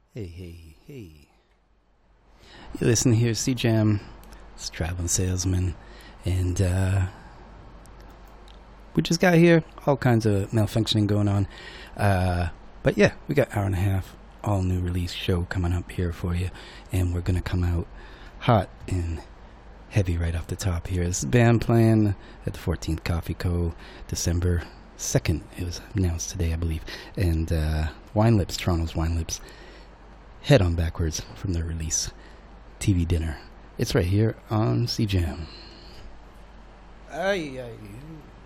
Hey, hey, hey. You listen here, C-Jam, it's Traveling Salesman, and we just got here, all kinds of malfunctioning going on. But yeah, we got hour and a half, all new release show coming up here for you, and we're going to come out hot and heavy right off the top here. This is band playing at the 14th Coffee Co. December 2nd. It was announced today, I believe. And Wine Lips, Toronto's Wine Lips, head on backwards from their release, TV Dinner. It's right here on C-Jam. Aye, aye.